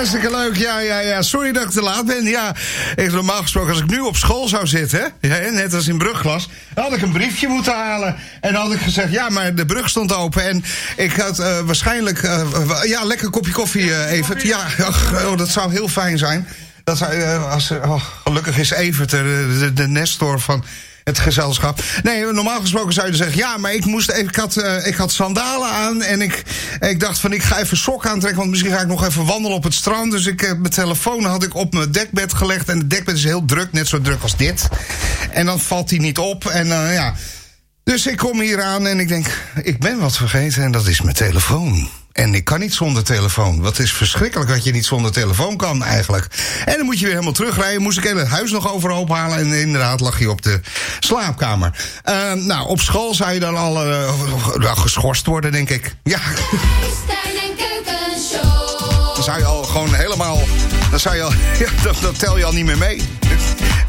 Hartstikke leuk, ja. Sorry dat ik te laat ben. Ja, normaal gesproken, als ik nu op school zou zitten, net als in Brugglas, dan had ik een briefje moeten halen. En dan had ik gezegd, ja, maar de brug stond open. En ik had waarschijnlijk, lekker kopje koffie, Evert. Ja, dat zou heel fijn zijn. Dat zou, gelukkig is Evert de Nestor van het gezelschap. Nee, normaal gesproken zou je zeggen, ja, maar ik had sandalen aan en ik dacht van, ik ga even sokken aantrekken, want misschien ga ik nog even wandelen op het strand. Dus mijn telefoon had ik op mijn dekbed gelegd en het dekbed is heel druk, net zo druk als dit. En dan valt hij niet op en Dus ik kom hier aan en ik denk, ik ben wat vergeten en dat is mijn telefoon. En ik kan niet zonder telefoon. Wat is verschrikkelijk dat je niet zonder telefoon kan eigenlijk. En dan moet je weer helemaal terugrijden. Moest ik even het huis nog overhoop halen. En inderdaad lag je op de slaapkamer. Op school zou je dan al geschorst worden, denk ik. Ja. Stijn en Keukenshow. Dan zou je al gewoon helemaal... Dan tel je al niet meer mee.